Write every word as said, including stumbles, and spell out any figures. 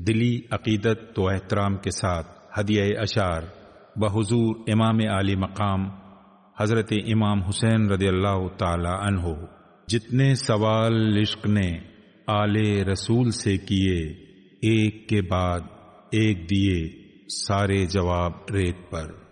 दिली अकीदत व एहतराम के साथ हदिया अशार बहुजूर इमाम आली मकाम हजरत इमाम हुसैन रदियल्लाहु ताला अन्हो जितने सवाल इश्क ने आले रसूल से किए, एक के बाद एक दिए सारे जवाब रेत पर।